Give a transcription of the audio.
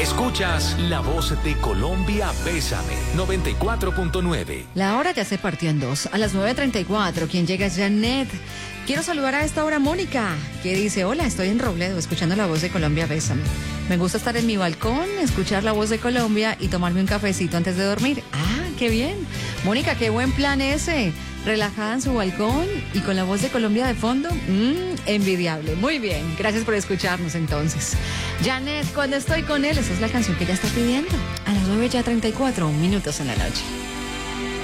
Escuchas La Voz de Colombia, Bésame, 94.9. La hora ya se partió en dos. A las 9:34, quien llega es Janet. Quiero saludar a esta hora a Mónica, que dice: hola, estoy en Robledo, escuchando La Voz de Colombia, Bésame. Me gusta estar en mi balcón, escuchar La Voz de Colombia y tomarme un cafecito antes de dormir. Ah, qué bien. Mónica, qué buen plan ese. Relajada en su balcón y con La Voz de Colombia de fondo. Envidiable. Muy bien. Gracias por escucharnos entonces. Janet, cuando estoy con él, esa es la canción que ella está pidiendo. A las 9:34 minutos en la noche.